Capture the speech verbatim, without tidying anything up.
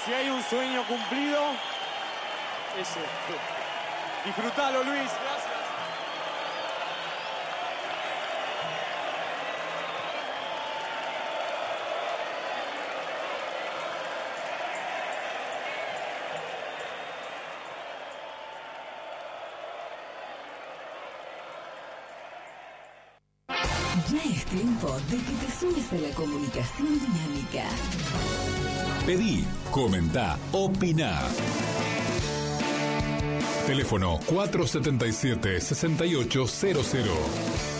Si hay un sueño cumplido, ese. Disfrutalo, Luis. Gracias. Ya es tiempo de que te sumes a la comunicación dinámica. Pedí, comentá, opina. Teléfono cuatro siete siete, seis ocho cero cero.